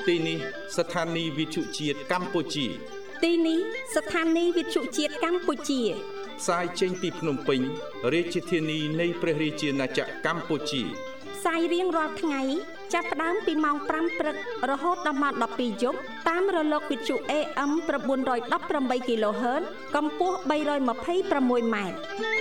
ទីនេះស្ថានីយ៍វិទ្យុជាតិកម្ពុជាទីនេះស្ថានីយ៍វិទ្យុជាតិកម្ពុជាផ្សាយចេញពីភ្នំពេញរាជធានីនៃព្រះរាជាណាចក្រកម្ពុជាផ្សាយរៀងរាល់ថ្ងៃចាប់ផ្ដើមពីម៉ោង 5 ព្រឹករហូតដល់ម៉ោង 12 យប់តាមរលកវិទ្យុ AM 918 kHz កម្ពស់ 326 ម៉ែត្រ